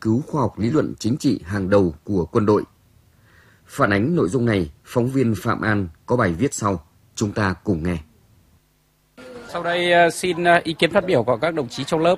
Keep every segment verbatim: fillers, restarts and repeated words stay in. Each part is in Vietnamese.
cứu khoa học lý luận chính trị hàng đầu của quân đội. Phản ánh nội dung này, phóng viên Phạm An có bài viết sau. Chúng ta cùng nghe. Sau đây xin ý kiến phát biểu của các đồng chí trong lớp.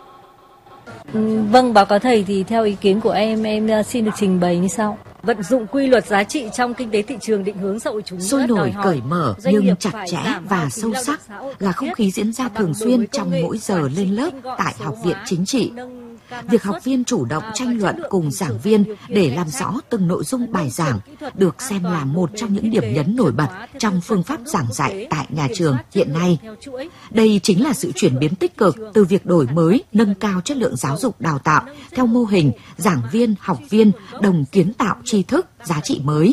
Vâng, báo cáo thầy, thì theo ý kiến của em, em xin được trình bày như sau. Vận dụng quy luật giá trị trong kinh tế thị trường định hướng xã hội chủ nghĩa, sôi nổi, cởi mở nhưng chặt chẽ và sâu sắc là không khí diễn ra thường xuyên trong mỗi giờ lên lớp tại Học viện Chính trị. Việc học viên chủ động tranh luận cùng giảng viên để làm rõ từng nội dung bài giảng được xem là một trong những điểm nhấn nổi bật trong phương pháp giảng dạy tại nhà trường hiện nay. Đây chính là sự chuyển biến tích cực từ việc đổi mới, nâng cao chất lượng giáo dục đào tạo theo mô hình giảng viên, học viên đồng kiến tạo tri thức, giá trị mới.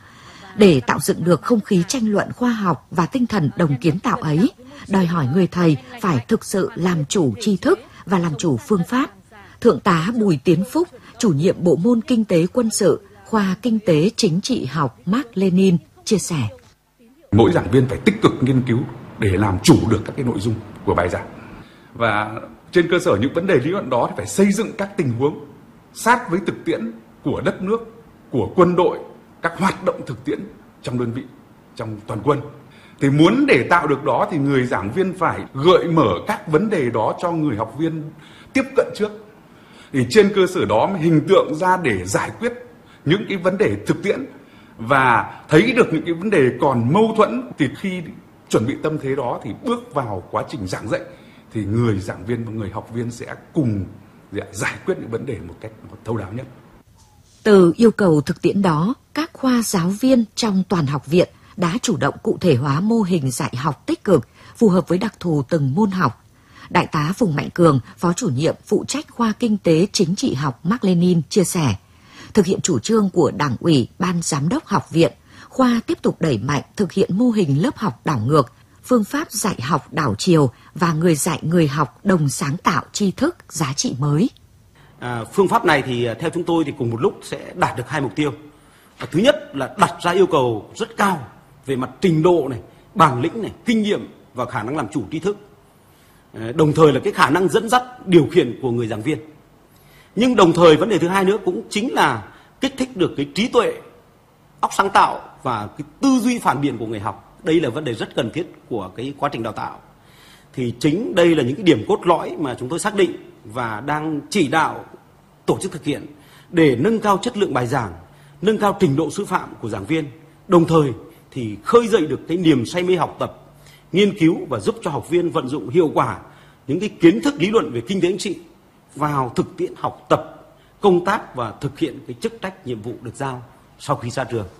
Để tạo dựng được không khí tranh luận khoa học và tinh thần đồng kiến tạo ấy, đòi hỏi người thầy phải thực sự làm chủ tri thức và làm chủ phương pháp. Thượng tá Bùi Tiến Phúc, chủ nhiệm bộ môn Kinh tế quân sự, khoa Kinh tế Chính trị học Mác Lênin chia sẻ. Mỗi giảng viên phải tích cực nghiên cứu để làm chủ được các cái nội dung của bài giảng. Và trên cơ sở những vấn đề lý luận đó thì phải xây dựng các tình huống sát với thực tiễn của đất nước, của quân đội, các hoạt động thực tiễn trong đơn vị, trong toàn quân. Thì muốn để tạo được đó thì người giảng viên phải gợi mở các vấn đề đó cho người học viên tiếp cận trước. Thì trên cơ sở đó mới hình tượng ra để giải quyết những cái vấn đề thực tiễn và thấy được những cái vấn đề còn mâu thuẫn, thì khi chuẩn bị tâm thế đó thì bước vào quá trình giảng dạy thì người giảng viên và người học viên sẽ cùng giải quyết những vấn đề một cách thấu đáo nhất. Từ yêu cầu thực tiễn đó, các khoa giáo viên trong toàn học viện đã chủ động cụ thể hóa mô hình dạy học tích cực, phù hợp với đặc thù từng môn học. Đại tá Phùng Mạnh Cường, Phó chủ nhiệm phụ trách khoa Kinh tế Chính trị học Mác Lênin chia sẻ, thực hiện chủ trương của Đảng ủy, Ban Giám đốc học viện, khoa tiếp tục đẩy mạnh thực hiện mô hình lớp học đảo ngược, phương pháp dạy học đảo chiều và người dạy người học đồng sáng tạo tri thức, giá trị mới. À, phương pháp này thì theo chúng tôi thì cùng một lúc sẽ đạt được hai mục tiêu. À, thứ nhất là đặt ra yêu cầu rất cao về mặt trình độ này, bản lĩnh này, kinh nghiệm và khả năng làm chủ tri thức. À, đồng thời là cái khả năng dẫn dắt, điều khiển của người giảng viên. Nhưng đồng thời vấn đề thứ hai nữa cũng chính là kích thích được cái trí tuệ, óc sáng tạo và cái tư duy phản biện của người học. Đây là vấn đề rất cần thiết của cái quá trình đào tạo. Thì chính đây là những cái điểm cốt lõi mà chúng tôi xác định và đang chỉ đạo tổ chức thực hiện để nâng cao chất lượng bài giảng, nâng cao trình độ sư phạm của giảng viên, đồng thời thì khơi dậy được cái niềm say mê học tập, nghiên cứu và giúp cho học viên vận dụng hiệu quả những cái kiến thức lý luận về kinh tế chính trị vào thực tiễn học tập, công tác và thực hiện cái chức trách nhiệm vụ được giao sau khi ra trường.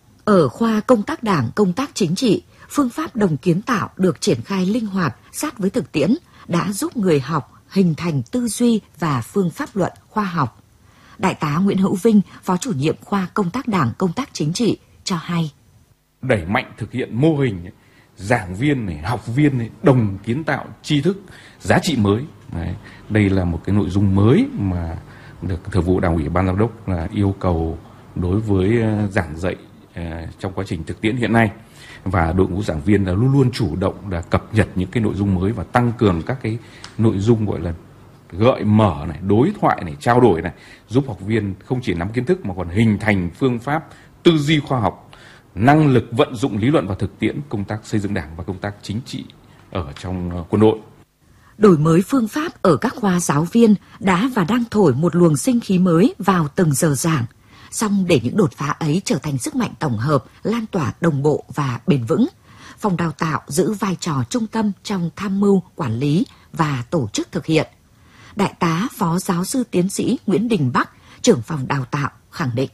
Ở khoa công tác đảng, công tác chính trị, phương pháp đồng kiến tạo được triển khai linh hoạt sát với thực tiễn đã giúp người học hình thành tư duy và phương pháp luận khoa học. Đại tá Nguyễn Hữu Vinh, Phó chủ nhiệm khoa công tác đảng, công tác chính trị cho hay. Đẩy mạnh thực hiện mô hình giảng viên này, học viên này, đồng kiến tạo tri thức, giá trị mới. Đấy, đây là một cái nội dung mới mà được Thường vụ Đảng ủy Ban Giám đốc là yêu cầu đối với giảng dạy uh, trong quá trình thực tiễn hiện nay. Và đội ngũ giảng viên là luôn luôn chủ động là cập nhật những cái nội dung mới và tăng cường các cái nội dung gọi là gợi mở này, đối thoại này, trao đổi này, giúp học viên không chỉ nắm kiến thức mà còn hình thành phương pháp tư duy khoa học, năng lực vận dụng lý luận và thực tiễn công tác xây dựng đảng và công tác chính trị ở trong quân đội. Đổi mới phương pháp ở các khoa giáo viên đã và đang thổi một luồng sinh khí mới vào từng giờ giảng. Song để những đột phá ấy trở thành sức mạnh tổng hợp, lan tỏa đồng bộ và bền vững, phòng đào tạo giữ vai trò trung tâm trong tham mưu, quản lý và tổ chức thực hiện. Đại tá Phó Giáo sư Tiến sĩ Nguyễn Đình Bắc, trưởng phòng đào tạo khẳng định.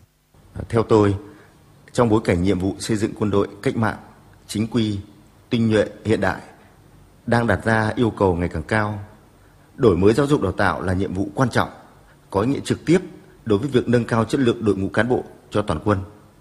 Theo tôi, trong bối cảnh nhiệm vụ xây dựng quân đội cách mạng, chính quy, tinh nhuệ, hiện đại đang đặt ra yêu cầu ngày càng cao, đổi mới giáo dục đào tạo là nhiệm vụ quan trọng, có ý nghĩa trực tiếp đối với việc nâng cao chất lượng đội ngũ cán bộ cho toàn quân.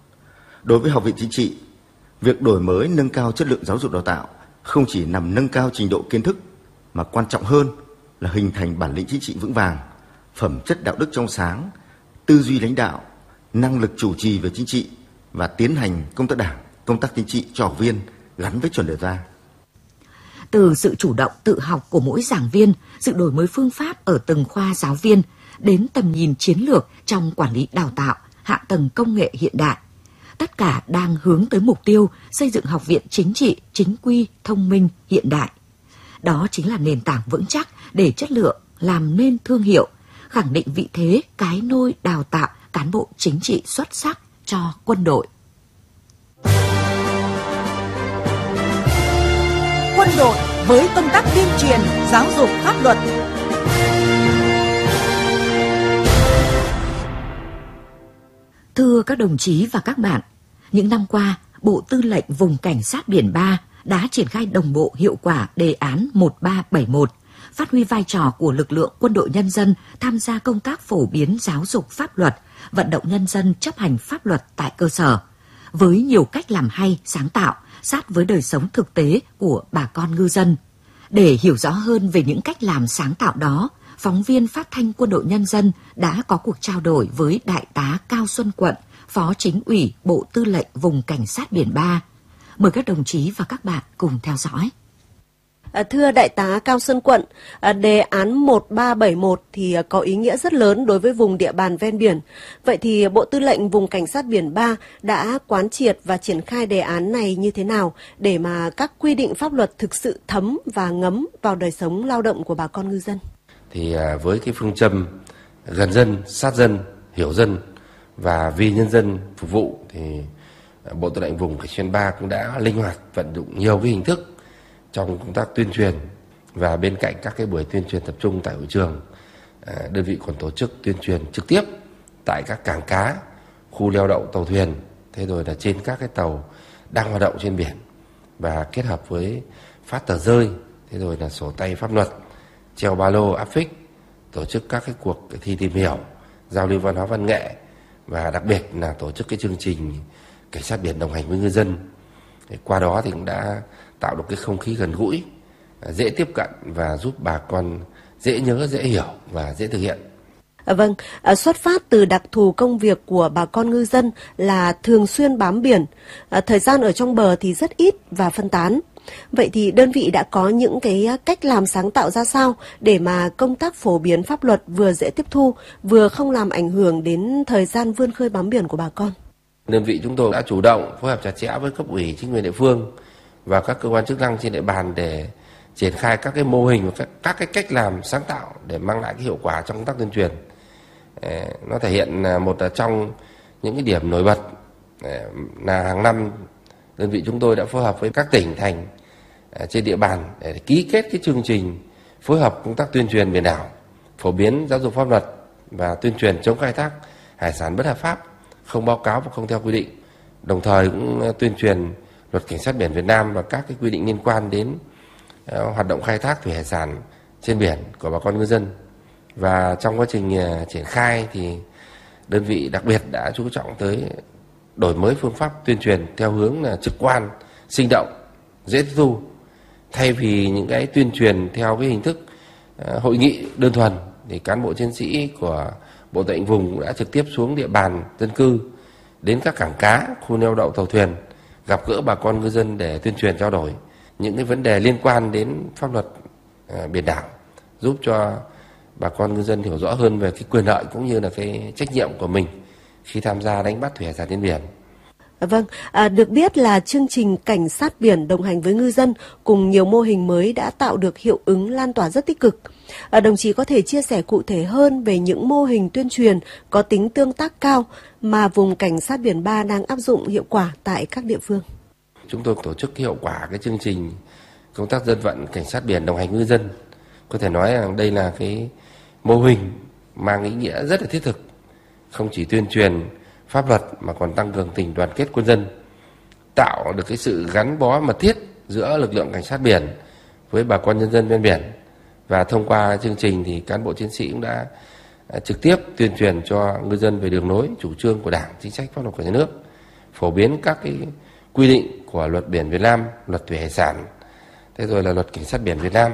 Đối với Học viện Chính trị, việc đổi mới nâng cao chất lượng giáo dục đào tạo không chỉ nằm nâng cao trình độ kiến thức mà quan trọng hơn là hình thành bản lĩnh chính trị vững vàng, phẩm chất đạo đức trong sáng, tư duy lãnh đạo, năng lực chủ trì về chính trị và tiến hành công tác đảng, công tác chính trị cho học viên gắn với chuẩn đề ra. Từ sự chủ động tự học của mỗi giảng viên, sự đổi mới phương pháp ở từng khoa giáo viên, đến tầm nhìn chiến lược trong quản lý đào tạo, hạ tầng công nghệ hiện đại. Tất cả đang hướng tới mục tiêu xây dựng học viện chính trị, chính quy, thông minh, hiện đại. Đó chính là nền tảng vững chắc để chất lượng làm nên thương hiệu, khẳng định vị thế cái nôi đào tạo cán bộ chính trị xuất sắc cho quân đội. Quân đội với công tác tuyên truyền, giáo dục pháp luật. Thưa các đồng chí và các bạn, những năm qua, Bộ Tư lệnh Vùng Cảnh sát Biển ba đã triển khai đồng bộ hiệu quả đề án một ba bảy một, phát huy vai trò của lực lượng quân đội nhân dân tham gia công tác phổ biến giáo dục pháp luật, vận động nhân dân chấp hành pháp luật tại cơ sở, với nhiều cách làm hay, sáng tạo, sát với đời sống thực tế của bà con ngư dân. Để hiểu rõ hơn về những cách làm sáng tạo đó, phóng viên Phát thanh Quân đội Nhân dân đã có cuộc trao đổi với Đại tá Cao Xuân Quận, Phó Chính ủy Bộ Tư lệnh Vùng Cảnh sát Biển ba. Mời các đồng chí và các bạn cùng theo dõi. À, thưa Đại tá Cao Xuân Quận, à, đề án một ba bảy một thì à, có ý nghĩa rất lớn đối với vùng địa bàn ven biển. Vậy thì Bộ Tư lệnh Vùng Cảnh sát Biển ba đã quán triệt và triển khai đề án này như thế nào để mà các quy định pháp luật thực sự thấm và ngấm vào đời sống lao động của bà con ngư dân? Thì à, với cái phương châm gần dân, sát dân, hiểu dân và vì nhân dân phục vụ thì Bộ Tư lệnh Vùng Cảnh sát Biển ba cũng đã linh hoạt vận dụng nhiều cái hình thức trong công tác tuyên truyền, và bên cạnh các cái buổi tuyên truyền tập trung tại hội trường, đơn vị còn tổ chức tuyên truyền trực tiếp tại các cảng cá, khu neo đậu tàu thuyền, thế rồi là trên các cái tàu đang hoạt động trên biển, và kết hợp với phát tờ rơi, thế rồi là sổ tay pháp luật, treo ba lô áp phích, tổ chức các cái cuộc thi tìm hiểu, giao lưu văn hóa văn nghệ, và đặc biệt là tổ chức cái chương trình cảnh sát biển đồng hành với ngư dân. Qua đó thì cũng đã tạo được cái không khí gần gũi, dễ tiếp cận và giúp bà con dễ nhớ, dễ hiểu và dễ thực hiện. À, vâng, à, xuất phát từ đặc thù công việc của bà con ngư dân là thường xuyên bám biển, à, thời gian ở trong bờ thì rất ít và phân tán. Vậy thì đơn vị đã có những cái cách làm sáng tạo ra sao để mà công tác phổ biến pháp luật vừa dễ tiếp thu, vừa không làm ảnh hưởng đến thời gian vươn khơi bám biển của bà con? Đơn vị chúng tôi đã chủ động phối hợp chặt chẽ với cấp ủy, chính quyền địa phương và các cơ quan chức năng trên địa bàn để triển khai các cái mô hình và các, các cái cách làm sáng tạo để mang lại cái hiệu quả trong công tác tuyên truyền. Nó thể hiện một là trong những cái điểm nổi bật là hàng năm đơn vị chúng tôi đã phối hợp với các tỉnh thành trên địa bàn để ký kết cái chương trình phối hợp công tác tuyên truyền biển đảo, phổ biến giáo dục pháp luật và tuyên truyền chống khai thác hải sản bất hợp pháp, không báo cáo và không theo quy định. Đồng thời cũng tuyên truyền Luật Cảnh sát biển Việt Nam và các cái quy định liên quan đến uh, hoạt động khai thác thủy hải sản trên biển của bà con ngư dân. Và trong quá trình uh, triển khai thì đơn vị đặc biệt đã chú trọng tới đổi mới phương pháp tuyên truyền theo hướng là trực quan, sinh động, dễ tiếp thu, thay vì những cái tuyên truyền theo cái hình thức uh, hội nghị đơn thuần. Thì cán bộ chiến sĩ của Bộ Tư lệnh Vùng cũng đã trực tiếp xuống địa bàn dân cư, đến các cảng cá, khu neo đậu tàu thuyền, gặp gỡ bà con ngư dân để tuyên truyền trao đổi những cái vấn đề liên quan đến pháp luật uh, biển đảo, giúp cho bà con ngư dân hiểu rõ hơn về cái quyền lợi cũng như là cái trách nhiệm của mình khi tham gia đánh bắt thủy hải sản trên biển. Vâng, à, được biết là chương trình cảnh sát biển đồng hành với ngư dân cùng nhiều mô hình mới đã tạo được hiệu ứng lan tỏa rất tích cực. À, đồng chí có thể chia sẻ cụ thể hơn về những mô hình tuyên truyền có tính tương tác cao mà vùng cảnh sát biển ba đang áp dụng hiệu quả tại các địa phương? Chúng tôi tổ chức hiệu quả cái chương trình công tác dân vận cảnh sát biển đồng hành ngư dân. Có thể nói rằng đây là cái mô hình mang ý nghĩa rất là thiết thực, không chỉ tuyên truyền pháp luật mà còn tăng cường tình đoàn kết quân dân, tạo được cái sự gắn bó mật thiết giữa lực lượng cảnh sát biển với bà con nhân dân ven biển. Và thông qua chương trình thì cán bộ chiến sĩ cũng đã trực tiếp tuyên truyền cho ngư dân về đường lối, chủ trương của Đảng, chính sách pháp luật của nhà nước, phổ biến các cái quy định của Luật Biển Việt Nam, Luật Thủy Hải sản, thế rồi là Luật Cảnh sát biển Việt Nam,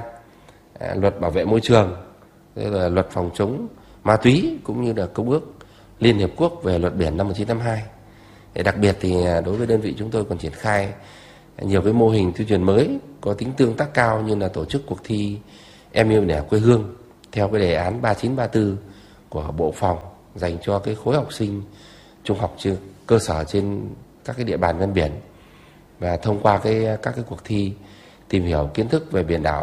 Luật Bảo vệ môi trường, thế rồi là Luật phòng chống ma túy cũng như là Công ước Liên Hiệp Quốc về Luật Biển năm một nghìn chín trăm tám mươi hai. Để đặc biệt thì đối với đơn vị chúng tôi còn triển khai nhiều cái mô hình tuyên truyền mới có tính tương tác cao, như là tổ chức cuộc thi Em yêu nẻo quê hương theo cái đề án ba chín ba tư của Bộ Quốc phòng dành cho cái khối học sinh trung học trên cơ sở trên các cái địa bàn ven biển, và thông qua cái các cái cuộc thi tìm hiểu kiến thức về biển đảo